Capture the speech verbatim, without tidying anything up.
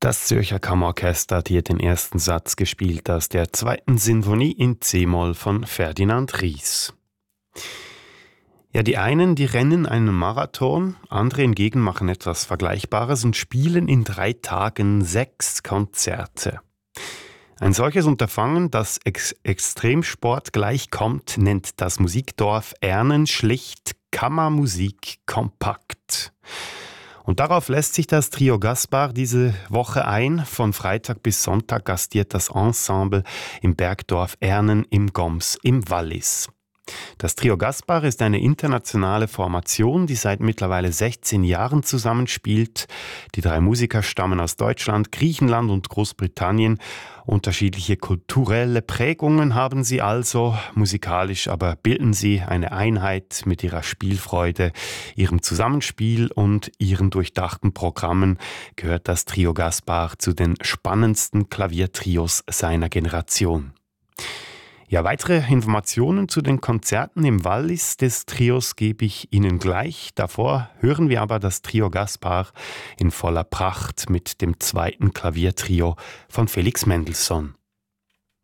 Das Zürcher Kammerorchester hat hier den ersten Satz gespielt aus der zweiten Sinfonie in C-Moll von Ferdinand Ries. Ja, die einen, die rennen einen Marathon, andere hingegen machen etwas Vergleichbares und spielen in drei Tagen sechs Konzerte. Ein solches Unterfangen, das Ex- Extremsport gleichkommt, nennt das Musikdorf Ernen schlicht Kammermusik kompakt. Und darauf lässt sich das Trio Gaspar diese Woche ein. Von Freitag bis Sonntag gastiert das Ensemble im Bergdorf Ernen im Goms im Wallis. Das Trio Gaspar ist eine internationale Formation, die seit mittlerweile sechzehn Jahren zusammenspielt. Die drei Musiker stammen aus Deutschland, Griechenland und Großbritannien. Unterschiedliche kulturelle Prägungen haben sie also, musikalisch aber bilden sie eine Einheit mit ihrer Spielfreude, ihrem Zusammenspiel und ihren durchdachten Programmen gehört das Trio Gaspar zu den spannendsten Klaviertrios seiner Generation. Ja, weitere Informationen zu den Konzerten im Wallis des Trios gebe ich Ihnen gleich. Davor hören wir aber das Trio Gaspar in voller Pracht mit dem zweiten Klaviertrio von Felix Mendelssohn.